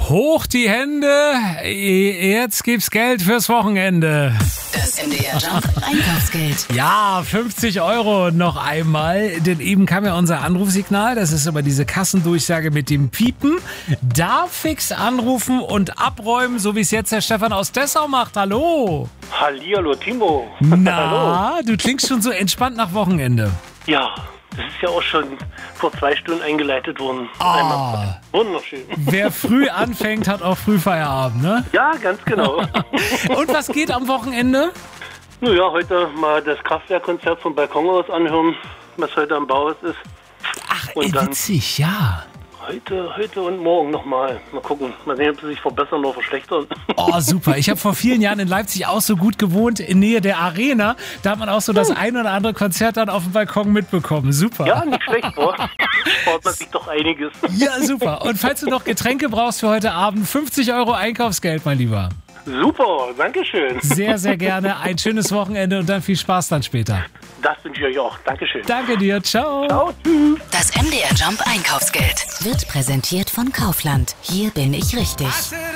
Hoch die Hände, jetzt gibt's Geld fürs Wochenende. Das MDR Jump Einkaufsgeld. Ja, 50 € noch einmal, denn eben kam ja unser Anrufsignal, das ist aber diese Kassendurchsage mit dem Piepen. Da fix anrufen und abräumen, so wie es jetzt der Stefan aus Dessau macht. Hallo. Hallihallo, Timo. Na, du klingst schon so entspannt nach Wochenende. Ja, das ist ja auch schon vor 2 Stunden eingeleitet worden. Ah. Wunderschön. Wer früh anfängt, hat auch früh Feierabend, ne? Ja, ganz genau. Und was geht am Wochenende? Naja, heute mal das Kraftwerkkonzert vom Balkon aus anhören, was heute am Bau ist. Ach, Und dann- witzig, ja. Heute und morgen nochmal. Mal gucken. Mal sehen, ob sie sich verbessern oder verschlechtern. Oh, super. Ich habe vor vielen Jahren in Leipzig auch so gut gewohnt, in Nähe der Arena. Da hat man auch so das ein oder andere Konzert dann auf dem Balkon mitbekommen. Super. Ja, nicht schlecht, oder? Spart man sich doch einiges. Ja, super. Und falls du noch Getränke brauchst für heute Abend, 50 € Einkaufsgeld, mein Lieber. Super, Dankeschön. Sehr, sehr gerne. Ein schönes Wochenende und dann viel Spaß dann später. Das wünsche ich euch auch. Dankeschön. Danke dir. Ciao. Ciao, tschüss. Das MDR Jump Einkaufsgeld wird präsentiert von Kaufland. Hier bin ich richtig.